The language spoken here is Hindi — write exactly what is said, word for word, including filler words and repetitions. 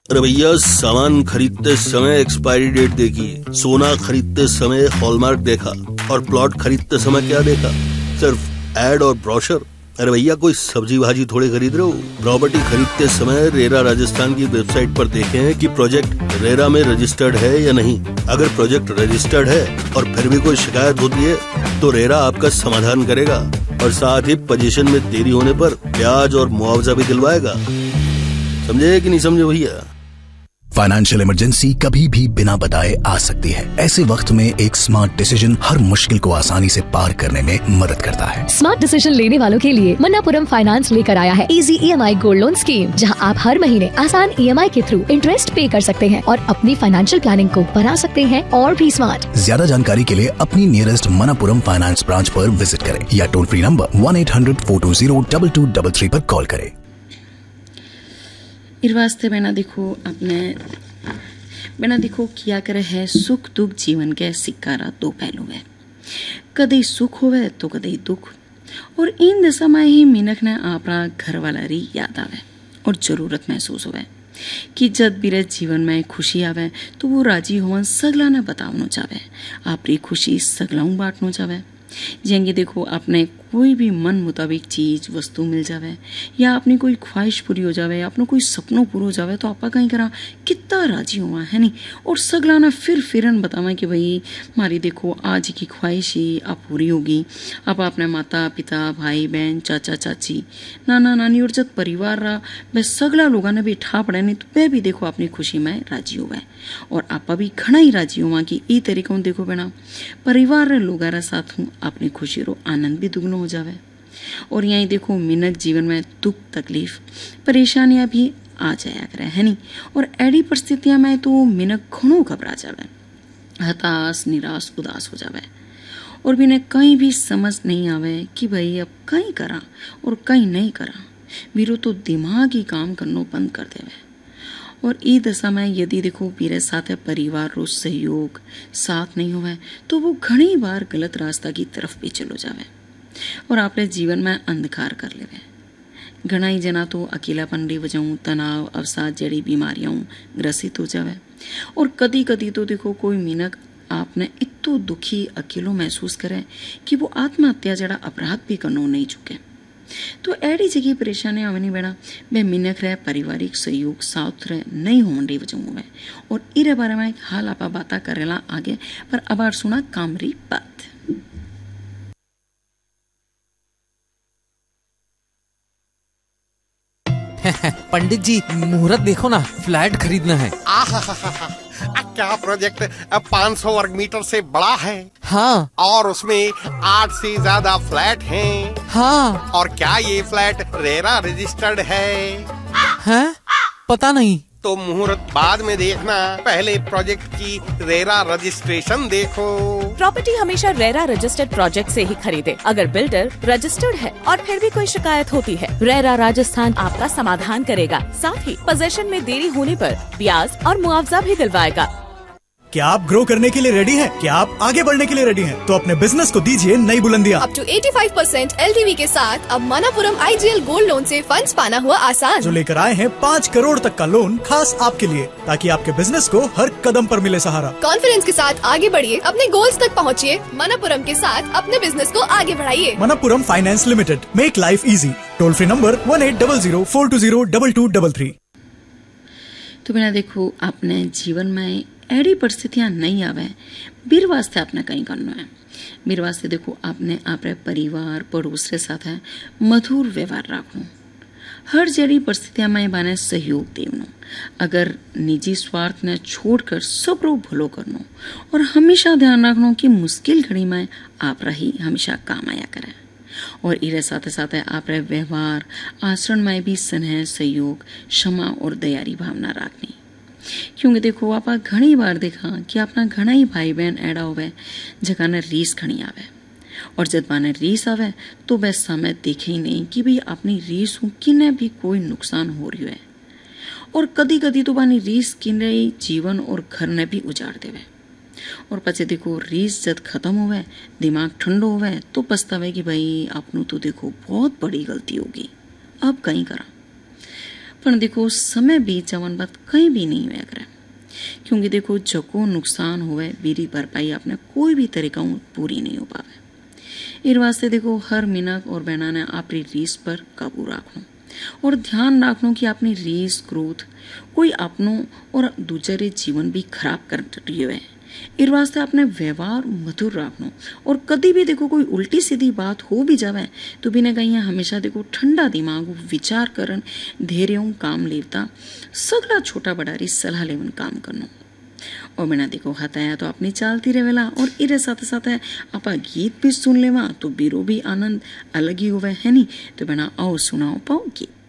अरे भैया, सामान खरीदते समय एक्सपायरी डेट देखी, सोना खरीदते समय हॉलमार्क देखा, और प्लॉट खरीदते समय क्या देखा? सिर्फ एड और ब्रोशर। अरे भैया, कोई सब्जी भाजी थोड़े खरीद रहे हो। प्रॉपर्टी खरीदते समय रेरा राजस्थान की वेबसाइट पर देखें कि प्रोजेक्ट रेरा में रजिस्टर्ड है या नहीं। अगर प्रोजेक्ट रजिस्टर्ड है और फिर भी कोई शिकायत होती है तो रेरा आपका समाधान करेगा, और साथ ही पोजीशन में देरी होने पर ब्याज और मुआवजा भी दिलवाएगा। समझे कि नहीं समझे भैया? फाइनेंशियल इमरजेंसी कभी भी बिना बताए आ सकती है। ऐसे वक्त में एक स्मार्ट डिसीजन हर मुश्किल को आसानी से पार करने में मदद करता है। स्मार्ट डिसीजन लेने वालों के लिए मन्नापुरम फाइनेंस लेकर आया है easy EMI gold loan scheme, जहां आप हर महीने आसान ईएमआई के थ्रू इंटरेस्ट पे कर सकते हैं और अपनी फाइनेंशियल प्लानिंग को बना सकते हैं और भी स्मार्ट। ज्यादा जानकारी के लिए अपनी नियरेस्ट मन्नापुरम फाइनेंस ब्रांच पर विजिट करें या toll free number one eight hundred four to zero double two double three पर कॉल करें। इस वास्ते बिना देखो अपने बिना देखो किया करे है सुख दुख जीवन के सिक्कारा दो पहलू है। कदे सुख होवे तो कदे दुख, और इन दशा में ही मिनख ने अपना घर वाला री याद आवे और जरूरत महसूस होवे कि जब भी जीवन में खुशी आवे तो वो राजी होवन सगला ने बतावनो चाहे, आपरी खुशी सगलाऊ बांटनो चाहे। जेंगे देखो आपने कोई भी मन मुताबिक चीज वस्तु मिल जावे या अपनी कोई ख्वाहिश पूरी हो जावे, अपना कोई सपनों पूरा हो जावे तो आपा कहीं करा कितना राजी हुआ है नहीं, और सगलाना फिर फिरन बतावा कि भाई मारी देखो आज की ख्वाहिश ही आप पूरी होगी। आप अपने माता पिता भाई बहन चाचा चाची नाना नानी और जब परिवार रहा वह सगला लोगों ने भी ठा पड़े नहीं तो वह भी देखो अपनी खुशी में राजी हुआ है, और आपा भी घना ही राजी हुआ कि ई तरीकों देखो बिना परिवार लोगारा साथ हूँ अपनी खुशी रो आनंद भी दुगनो हो जावे। और यही देखो मिनक जीवन में दुख तकलीफ परेशानियां भी आ जाया करे है नहीं, और ऐडी परिस्थितियां में तो मिनक घणो घबरा जावे, हताश निराश उदास हो जावे, और बिना कहीं भी समझ नहीं आवे कि भाई अब कहीं करा और कहीं नहीं करा। वीरो तो दिमाग ही काम करनो बंद कर देवे। और ई दशा में यदि देखो मेरे साथ परिवार रो सहयोग साथ नहीं हुआ तो वो घनी बार गलत रास्ता की तरफ भी चलो जावे और आपने जीवन में अंधकार कर लेवे। घना ही जना तो अकेलापन री वजह तनाव अवसाद जड़ी बीमारियां ग्रसित हो जावे, और कदी कदी तो देखो कोई मिनक आपने इतो दुखी अकेलो महसूस करे कि वो आत्महत्या जड़ा अपराध भी करनो नहीं चुके। तो ऐडी जगह परेशानी आवनी बेड़ा वे मिनक रहे पारिवारिक सहयोग साथ रहे नहीं होने वजह हुए, और इरे बारे में हाल आपा बाता करेला आगे, पर अबार सुना कामरी बात। पंडित जी मुहूर्त देखो ना, फ्लैट खरीदना है। क्या प्रोजेक्ट पाँच सौ वर्ग मीटर से बड़ा है? हाँ। और उसमें आठ से ज्यादा फ्लैट हैं। हाँ। और क्या ये फ्लैट रेरा रजिस्टर्ड है? हैं? पता नहीं। तो मुहूर्त बाद में देखना, पहले प्रोजेक्ट की रेरा रजिस्ट्रेशन देखो। प्रॉपर्टी हमेशा रेरा रजिस्टर्ड प्रोजेक्ट से ही खरीदे। अगर बिल्डर रजिस्टर्ड है और फिर भी कोई शिकायत होती है, रेरा राजस्थान आपका समाधान करेगा। साथ ही पोजेशन में देरी होने पर ब्याज और मुआवजा भी दिलवाएगा। क्या आप ग्रो करने के लिए रेडी हैं? क्या आप आगे बढ़ने के लिए रेडी हैं? तो अपने बिजनेस को दीजिए नई बुलंदियां। अप टू पचासी परसेंट एलटीवी के साथ अब मनापुरम आईजीएल गोल्ड लोन से फंड्स पाना हुआ आसान। जो लेकर आए हैं पाँच करोड़ तक का लोन खास आपके लिए, ताकि आपके बिजनेस को हर कदम पर मिले सहारा। कॉन्फिडेंस के साथ आगे बढ़िए, अपने गोल्स तक पहुँचिए। मनापुरम के साथ अपने बिजनेस को आगे बढ़ाइए। Manappuram finance limited, make life easy. Toll free number one eight double zero four to zero double two double three. तो बिना देखो अपने जीवन में ऐडी परिस्थितियां नहीं आवे, बीर वास्ते आपने कहीं करना है। बीर वास्ते देखो आपने आपरे परिवार पड़ोस के साथ है मधुर व्यवहार रखो। हर जड़ी परिस्थितियां में बाने सहयोग देवनो। अगर निजी स्वार्थ ने छोड़कर सबरो भलो करनो, और हमेशा ध्यान रखनो कि मुश्किल घड़ी में आप रही हमेशा काम आया करे। और इरे साथे साथे आपरे व्यवहार आचरण में भी स्नेह सहयोग क्षमा और दयारी भावना रखनी। क्योंकि देखो आप घनी बार देखा कि अपना घना ही भाई बहन ऐडा होवे जगह ने रीस घनी आवे, और जब बाने रीस आवे तो वह समय देखे ही नहीं कि भाई अपनी रीस हूँ किन्ने भी कोई नुकसान हो रही है। और कदी कदी तो बानी रीस किन्ने जीवन और घर ने भी उजाड़ देवे। और पचे देखो रीस जब खत्म होवे दिमाग ठंडो होवे तो पछतावे कि भाई आपनू तो देखो बहुत बड़ी गलती होगी, अब कहीं करा। पर देखो समय बीत जावन बात कहीं भी नहीं हुआ करे, क्योंकि देखो जको नुकसान हुए बीरी भरपाई आपने कोई भी तरीका पूरी नहीं हो पावे। इस वास्ते देखो हर मिनट और बहना ने अपनी रीस पर काबू रखना और ध्यान रखना कि अपनी रीस क्रोध कोई अपनों और दूसरे जीवन भी खराब कर रही है। इस वास्ते अपने व्यवहार मधुर रखना और कभी भी देखो कोई उल्टी सीधी बात हो भी जावे तो भी ने कहीं हमेशा देखो ठंडा दिमाग विचार करन धैर्य काम लेता सगला छोटा बड़ा री सलाह लेवन काम करना और बिना देखो हताया तो अपनी चालती रहेला और इरे साथ साथ आप गीत भी सुन लेवा तो बीरो भी आनंद अलग ही हुआ है नहीं। तो बिना आओ सुनाओ पाओ गीत।